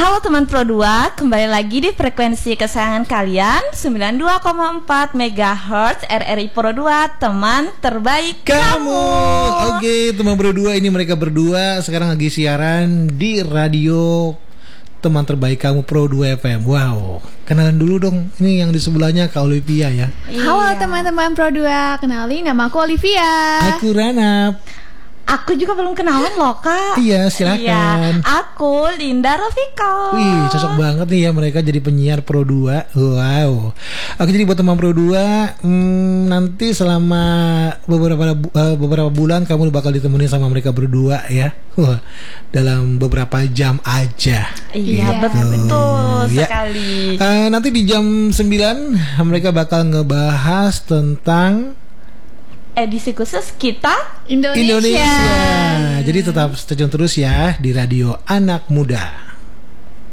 Halo teman Pro 2, kembali lagi di frekuensi kesayangan kalian 92,4 MHz RRI Pro 2, teman terbaik kamu. Oke, teman Pro 2, ini mereka berdua sekarang lagi siaran di radio teman terbaik kamu Pro 2 FM. Wow, kenalan dulu dong. Ini yang di sebelahnya Kak Olivia ya. Halo teman-teman Pro 2, kenalin nama aku Olivia. Aku Ranap. Aku juga belum kenalan loh Kak. Iya, silakan. Aku Linda Rafika. Wih, cocok banget nih ya mereka jadi penyiar Pro 2. Wow. Oke, jadi buat teman Pro 2, nanti selama beberapa bulan kamu bakal ditemani sama mereka berdua ya. Dalam beberapa jam aja. Iya, betul ya. sekali. Nanti di jam 9 mereka bakal ngebahas tentang edisi khusus kita Indonesia. Jadi tetap stay tune terus ya di Radio Anak Muda.